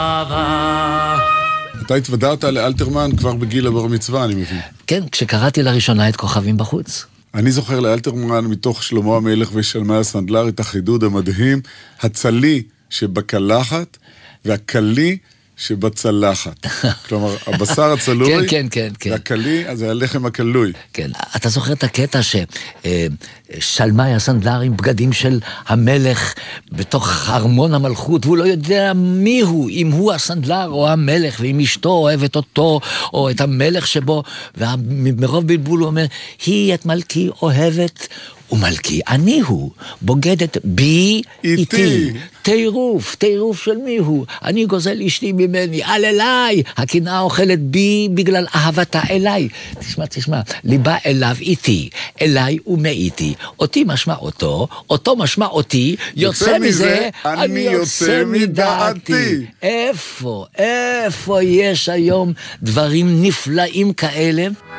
אתה התוודעת לאלתרמן כבר בגיל הבר מצווה, אני מבין. כן, כשקראתי לראשונה את כוכבים בחוץ. אני זוכר לאלתרמן מתוך שלמה המלך ושלמה הסנדלר את החידוד המדהים, הצלי שבקלחת והקלי שבצלחת. כלומר, הבשר הצלוי, והקלי, אז זה הלחם הקלוי. כן, אתה זוכר את הקטע ששלמי הסנדלר עם בגדים של המלך בתוך ארמון המלכות, והוא לא יודע מי הוא, אם הוא הסנדלר או המלך, ואם אשתו אוהבת אותו, או את המלך שבו, ומרוב בלבול הוא אומר, היא את מלכי אוהבת, ומלכי אני הוא, בוגדת בי איתי. תירוף של מי הוא? אני גוזל אשתי ממני, על אליי, הקנאה אוכלת בי בגלל אהבתה אליי. תשמע, ליבה אליו איתי, אליי ומאיתי, אותי משמע אותו, אותו משמע אותי, יוצא מזה, אני יוצא מדעתי. איפה יש היום דברים נפלאים כאלה?